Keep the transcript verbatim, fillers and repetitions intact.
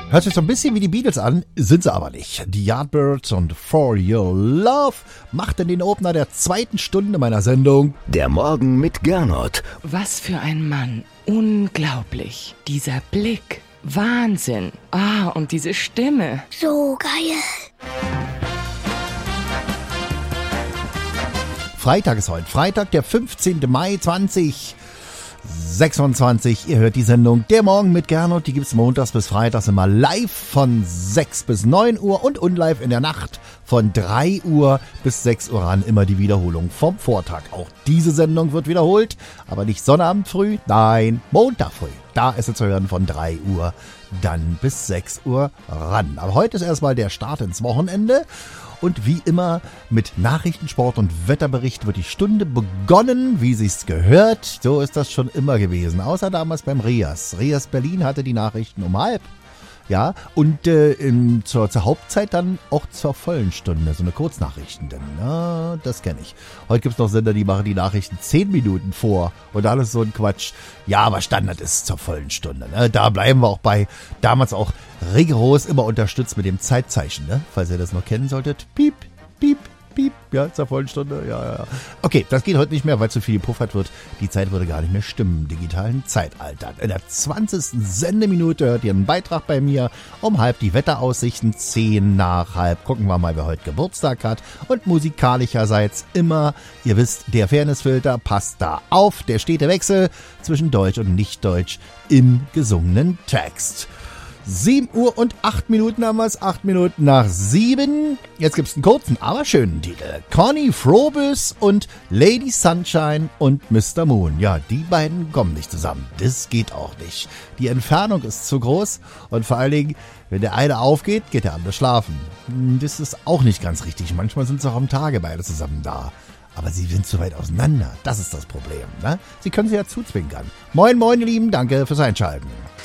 Hört sich so ein bisschen wie die Beatles an, sind sie aber nicht. Die Yardbirds und For Your Love machten den Opener der zweiten Stunde meiner Sendung. Der Morgen mit Gernot. Was für ein Mann. Unglaublich. Dieser Blick. Wahnsinn. Ah, und diese Stimme. So geil. Freitag ist heute. Freitag, der fünfzehnten Mai zwanzig sechsundzwanzig. Ihr hört die Sendung Der Morgen mit Gernot. Die gibt's montags bis freitags immer live von sechs bis neun Uhr und unlive in der Nacht von drei Uhr bis sechs Uhr an. Immer die Wiederholung vom Vortag. Auch diese Sendung wird wiederholt, aber nicht Sonnabend früh, nein, Montag früh. Da ist es zu hören von drei Uhr dann bis sechs Uhr ran. Aber heute ist erstmal der Start ins Wochenende. Und wie immer mit Nachrichten, Sport und Wetterbericht wird die Stunde begonnen, wie sich's gehört. So ist das schon immer gewesen, außer damals beim Rias. Rias Berlin hatte die Nachrichten um halb. Ja, und äh, in, zur, zur Hauptzeit dann auch zur vollen Stunde, so eine Kurznachrichten. Denn, na, das kenne ich. Heute gibt's noch Sender, die machen die Nachrichten zehn Minuten vor und alles so ein Quatsch. Ja, aber Standard ist zur vollen Stunde. Ne? Da bleiben wir auch bei. Damals auch rigoros immer unterstützt mit dem Zeitzeichen, ne? Falls ihr das noch kennen solltet. Piep, piep. Piep, ja, zur vollen Stunde, ja, ja, ja. Okay, das geht heute nicht mehr, weil zu viel gepuffert wird. Die Zeit würde gar nicht mehr stimmen im digitalen Zeitalter. In der zwanzigsten Sendeminute hört ihr einen Beitrag bei mir. Um halb die Wetteraussichten, zehn nach halb. Gucken wir mal, wer heute Geburtstag hat. Und musikalischerseits immer, ihr wisst, der Fairnessfilter passt da auf. Der stete Wechsel zwischen Deutsch und Nicht-Deutsch im gesungenen Text. sieben Uhr und acht Minuten haben wir es, acht Minuten nach sieben. Jetzt gibt's einen kurzen, aber schönen Titel. Conny Frobus und Lady Sunshine und Mister Moon. Ja, die beiden kommen nicht zusammen. Das geht auch nicht. Die Entfernung ist zu groß und vor allen Dingen, wenn der eine aufgeht, geht der andere schlafen. Das ist auch nicht ganz richtig. Manchmal sind sie auch am Tage beide zusammen da. Aber sie sind zu weit auseinander. Das ist das Problem, ne? Sie können sie ja zuzwinkern. Moin, moin, ihr Lieben. Danke fürs Einschalten.